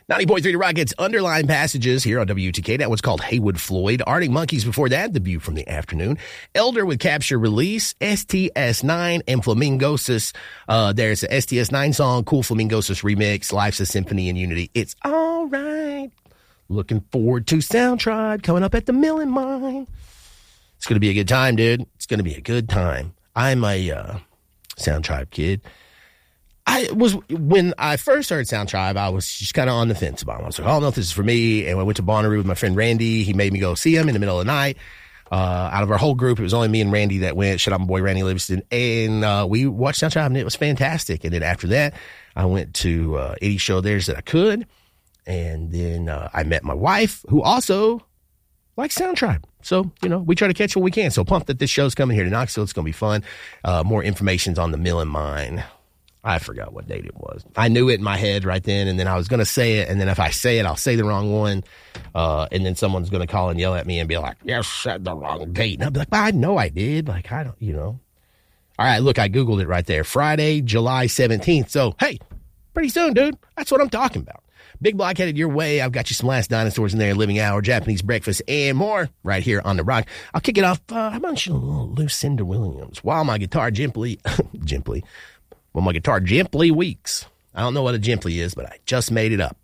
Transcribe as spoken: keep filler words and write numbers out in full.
ninety point three The Rockets, Underline Passages here on W T K. That one's called Haywood Floyd. Arctic Monkeys before that, The View from the Afternoon. Elder with Capture Release, S T S nine, and Flamingosis. Uh, there's a S T S nine song, cool Flamingosis remix, Life's a Symphony and Unity. It's all right. Looking forward to Sound Tribe coming up at the Millen Mine. It's going to be a good time, dude. It's going to be a good time. I'm a uh, Sound Tribe kid. I was, when I first started Sound Tribe, I was just kind of on the fence about it. I was like, I don't know if this is for me. And I went to Bonnaroo with my friend Randy. He made me go see him in the middle of the night. Uh, out of our whole group, it was only me and Randy that went. Shout out my boy Randy Livingston. And uh, we watched Sound Tribe, and it was fantastic. And then after that, I went to uh, any show theirs that I could. And then uh, I met my wife, who also likes Sound Tribe. So, you know, we try to catch when we can. So pumped that this show's coming here to Knoxville. It's going to be fun. Uh, more information's on the Millen Mine. I forgot what date it was. I knew it in my head right then, and then I was going to say it, and then if I say it, I'll say the wrong one, uh, and then someone's going to call and yell at me and be like, you said the wrong date. And I'll be like, well, I know I did. Like, I don't, you know. All right, look, I Googled it right there. Friday, July seventeenth. So, hey, pretty soon, dude. That's what I'm talking about. Big Block headed your way. I've got you some Last Dinosaurs in there, Living Hour, Japanese Breakfast, and more right here on The Rock. I'll kick it off. Uh, how about you, little Lucinda Williams? While my guitar gently, gently, Well, my guitar gently weaks. I don't know what a gently is, but I just made it up.